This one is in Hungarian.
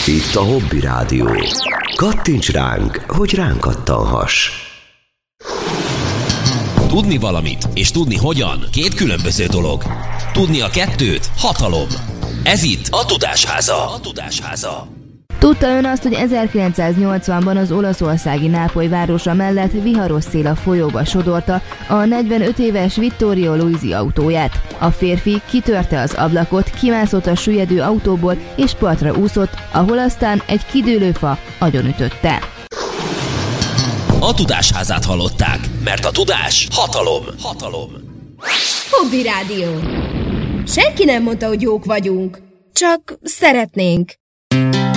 Itt a Hobby Rádió. Kattints ránk, hogy ránk kattanhass. Tudni valamit és tudni hogyan két különböző dolog. Tudni a kettőt hatalom. Ez itt a Tudásháza. Tudta ön azt, hogy 1980-ban az olaszországi Nápoly városa mellett viharos szél a folyóba sodorta a 45 éves Vittorio Luisi autóját? A férfi kitörte az ablakot, kimászott a süllyedő autóból és partra úszott, ahol aztán egy kidőlő fa agyonütötte. A Tudásházát hallották, mert a tudás hatalom. Hobby Rádió. Senki nem mondta, hogy jók vagyunk, csak szeretnénk.